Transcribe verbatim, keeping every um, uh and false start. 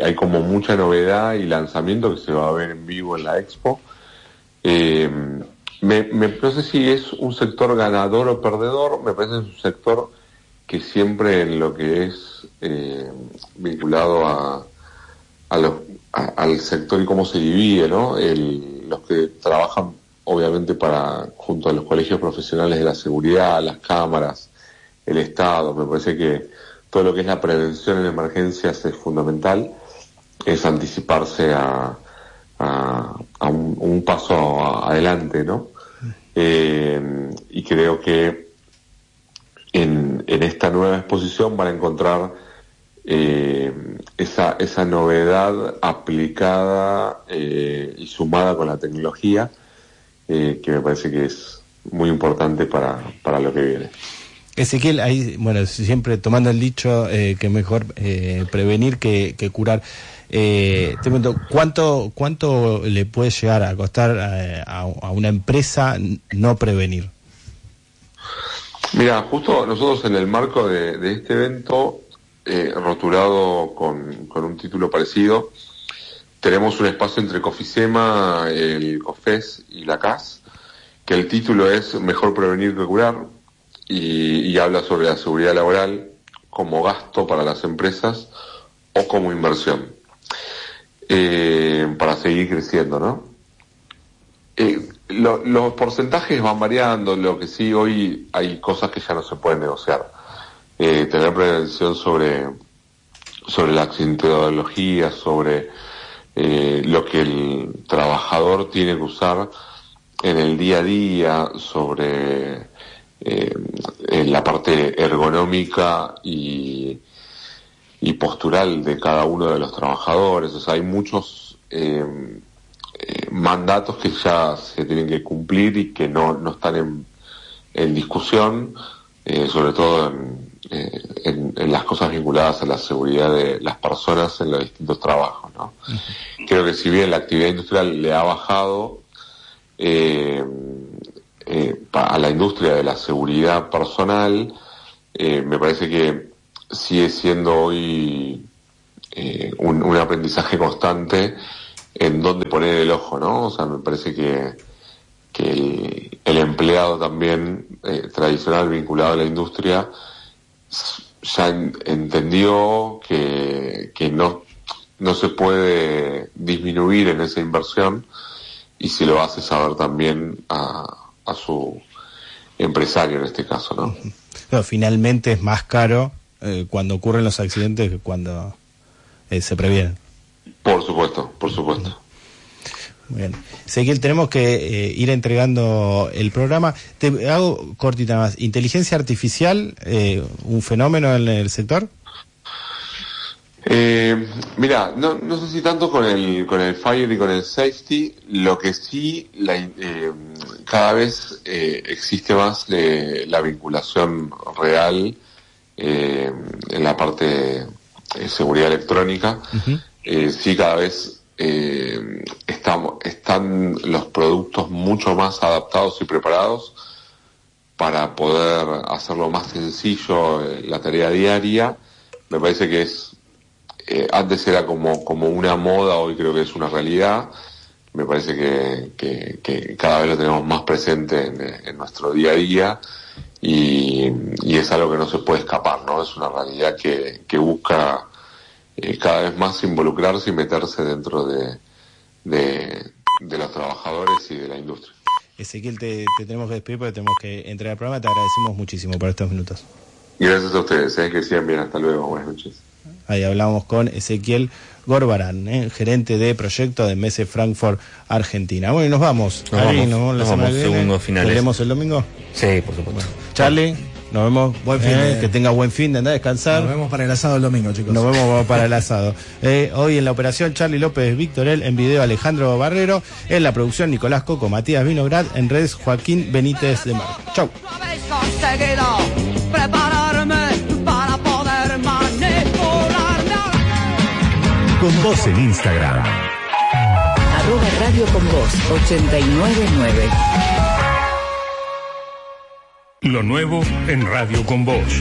hay como mucha novedad y lanzamiento que se va a ver en vivo en la Expo. Eh, me, me, no sé si es un sector ganador o perdedor, me parece que es un sector que siempre en lo que es eh, vinculado a, a los, a, al sector y cómo se divide, ¿no? El, los que trabajan obviamente para junto a los colegios profesionales de la seguridad, las cámaras, el Estado, me parece que todo lo que es la prevención en emergencias es fundamental, es anticiparse a, a, a un, un paso adelante, ¿no? Eh, y creo que en, en esta nueva exposición van a encontrar eh, esa, esa novedad aplicada eh, y sumada con la tecnología, eh, que me parece que es muy importante para, para lo que viene. Ezequiel, ahí, bueno, siempre tomando el dicho eh, que mejor eh, prevenir que, que curar. Eh, te pregunto, ¿cuánto, cuánto le puede llegar a costar eh, a, a una empresa no prevenir? Mira, justo nosotros en el marco de, de este evento, eh, rotulado con, con un título parecido, tenemos un espacio entre Cofisema, el COFES y la C A S, que el título es Mejor prevenir que curar, y, y habla sobre la seguridad laboral como gasto para las empresas o como inversión, eh, para seguir creciendo, ¿no? Eh, lo, los porcentajes van variando, lo que sí hoy hay cosas que ya no se pueden negociar. Eh, tener prevención sobre, sobre la accidentología, sobre eh, lo que el trabajador tiene que usar en el día a día, sobre eh, en la parte ergonómica y, y postural de cada uno de los trabajadores. O sea, hay muchos eh, eh, mandatos que ya se tienen que cumplir y que no, no están en, en discusión, eh, sobre todo en, eh, en, en las cosas vinculadas a la seguridad de las personas en los distintos trabajos, ¿no? Uh-huh. Creo que si bien la actividad industrial le ha bajado eh, eh, a la industria de la seguridad personal, eh, me parece que sigue siendo hoy eh, un, un aprendizaje constante en dónde poner el ojo, ¿no? O sea, me parece que, que el, el empleado también eh, tradicional vinculado a la industria ya en, entendió que, que no, no se puede disminuir en esa inversión, y si lo hace saber también a, a su empresario en este caso, ¿no? Pero finalmente es más caro eh, cuando ocurren los accidentes que cuando eh, se previenen. Por supuesto, por supuesto. Muy bien. Ezequiel, tenemos que eh, ir entregando el programa. Te hago cortita más. ¿Inteligencia artificial, eh, un fenómeno en el sector? Eh, mira, no, no sé si tanto con el con el fire y con el safety. Lo que sí, la, eh, cada vez eh, existe más de la vinculación real eh, en la parte de, de seguridad electrónica. Uh-huh. Eh, sí, cada vez eh, estamos, están los productos mucho más adaptados y preparados para poder hacerlo más sencillo eh, la tarea diaria. Me parece que es Eh, antes era como, como una moda, hoy creo que es una realidad. Me parece que, que, que cada vez lo tenemos más presente en, en nuestro día a día, y, y es algo que no se puede escapar, ¿no? Es una realidad que, que busca eh, cada vez más involucrarse y meterse dentro de, de, de los trabajadores y de la industria. Ezequiel, te, te tenemos que despedir porque tenemos que entregar el programa. Te agradecemos muchísimo por estos minutos. Gracias a ustedes, ¿eh? Que sigan bien. Hasta luego. Buenas noches. Ahí hablamos con Ezequiel Gorbarán, ¿eh? gerente de proyecto de M S Frankfurt, Argentina. Bueno, y nos vamos. Nos Ari, vamos, nos vamos, nos la vamos semana segundos finales. ¿Nos vemos el domingo? Sí, por supuesto. Bueno, Charlie, nos vemos. Buen fin, eh, que tenga buen fin de andar a descansar. Nos vemos para el asado el domingo, chicos. Nos vemos para el asado. Eh, hoy en la operación Charlie López Victorel, en video Alejandro Barrero, en la producción Nicolás Coco, Matías Vinograd, en redes Joaquín Benítez de Mar. Chau. Con Vos en Instagram. Arroba Radio Con Vos ochenta y nueve punto nueve. Lo nuevo en Radio Con Vos.